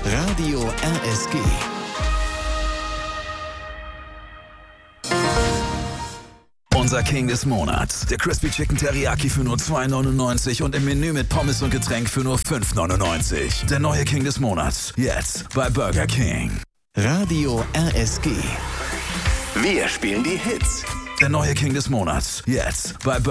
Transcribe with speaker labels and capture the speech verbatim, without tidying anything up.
Speaker 1: Radio R S G. Unser King des Monats. Der Crispy Chicken Teriyaki für nur zwei neunundneunzig und im Menü mit Pommes und Getränk für nur fünf neunundneunzig. Der neue King des Monats. Jetzt bei Burger King. Radio R S G. Wir spielen die Hits. Der neue King des Monats. Jetzt bei Burger King.